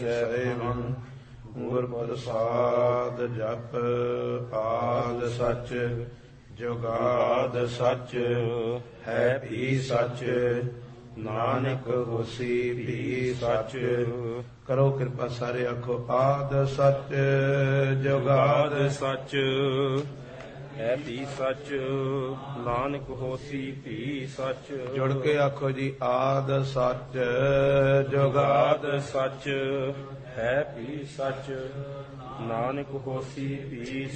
ਸੇਵੰ। ਗੁਰ ਪ੍ਰਸਾਦ ਜਪ ਆਦ ਸਚ, ਜੁਗਾਦ ਸਚ, ਹੈ ਵੀ ਸਚ, ਨਾਨਕ ਹੋਸੀ ਵੀ ਸਚ। ਕਰੋ ਕਿਰਪਾ ਸਾਰੇ ਆਖੋ ਆਦ ਸਚ, ਜੁਗਾਦ ਸਚ, ਹੈ ਵੀ ਸਚ, ਨਾਨਕ ਹੋਸੀ ਵੀ ਸਚ। ਜੁੜ ਕੇ ਆਖੋ ਜੀ ਆਦ ਸਚ, ਜੁਗਾਦ ਸਚ, ਹੈ ਵੀ ਸਚ, ਨਾਨਕ ਹੋਸੀ ਵੀ